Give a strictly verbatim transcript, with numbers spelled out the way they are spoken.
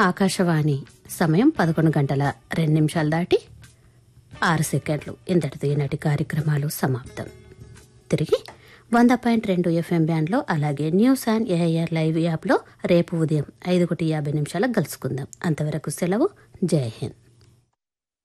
ఆకాశవాణి సమయం పదకొండు గంటల రెండు నిమిషాలు దాటి ఆరు సెకండ్లు. ఇంతటితో ఈనాటి కార్యక్రమాలు సమాప్తం. తిరిగి వంద పాయింట్ రెండు ఎఫ్ఎం బ్యాండ్లో అలాగే న్యూస్ అండ్ ఏఐఆర్ లైవ్ యాప్లో రేపు ఉదయం ఐదు ఒకటి యాభై నిమిషాలకు కలుసుకుందాం. అంతవరకు సెలవు. జై హింద్.